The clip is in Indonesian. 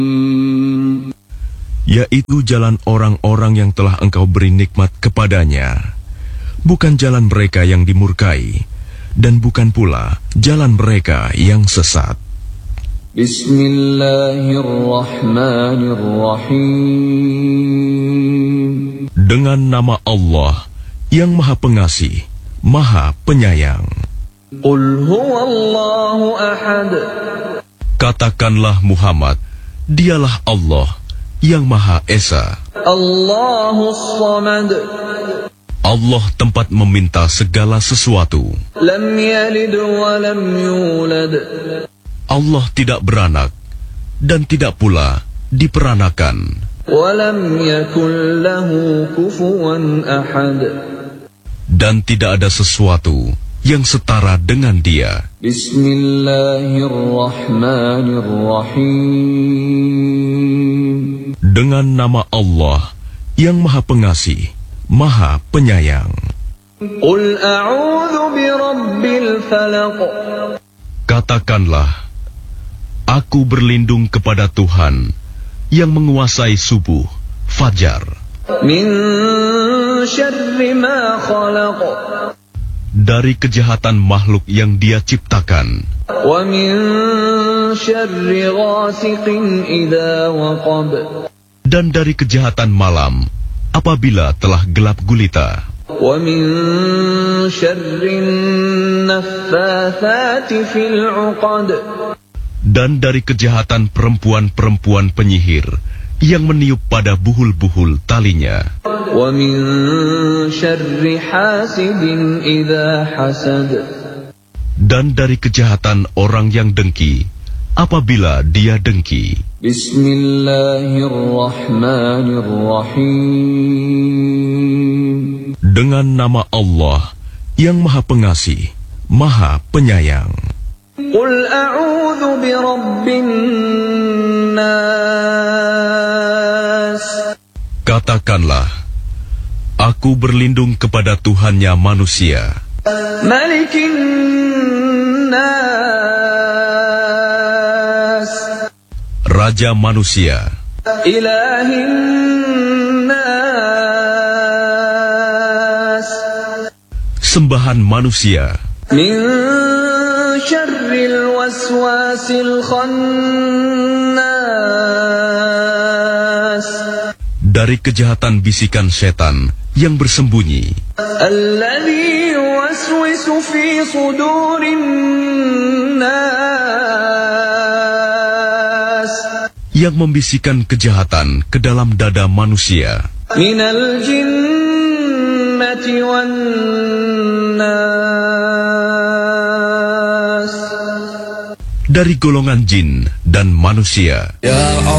yaitu jalan orang-orang yang telah Engkau beri nikmat kepadanya, bukan jalan mereka yang dimurkai, dan bukan pula jalan mereka yang sesat. Bismillahirrahmanirrahim. Dengan nama Allah yang Maha Pengasih, Maha Penyayang. Qul huwallahu ahad. Katakanlah Muhammad, dialah Allah yang Maha Esa. Allahus Samad. Allah tempat meminta segala sesuatu. Lam yalid wa lam yulad. Allah tidak beranak dan tidak pula diperanakan. Wa lam yakul lahu kufuwan ahad. Dan tidak ada sesuatu yang setara dengan Dia. Bismillahirrahmanirrahim. Dengan nama Allah yang Maha Pengasih, Maha Penyayang. Qul a'udzu birabbil falaq. Katakanlah, aku berlindung kepada Tuhan yang menguasai subuh, fajar. Min syarri ma khalaq. Dari kejahatan makhluk yang Dia ciptakan. Wa min syarri ghasiqin idza waqab. Dan dari kejahatan malam apabila telah gelap gulita. Wa min syarrin naffatsati fil 'uqad. Dan dari kejahatan perempuan-perempuan penyihir yang meniup pada buhul-buhul talinya. Wa min syarri hasidin idza hasad. Dan dari kejahatan orang yang dengki apabila dia dengki. Bismillahirrahmanirrahim. Dengan nama Allah yang Maha Pengasih, Maha Penyayang. Qul a'udzu birabbin nas. Katakanlah, aku berlindung kepada Tuhannya manusia. Malikin nas. Raja manusia. Ilahin nas. Sembahan manusia. Min syarril waswasil khannas. Dari kejahatan bisikan setan yang bersembunyi. Alladzi yuwaswisu fi sudurin nas. Yang membisikkan kejahatan ke dalam dada manusia. Minal jinnati wan nas. Dari golongan jin dan manusia. Ya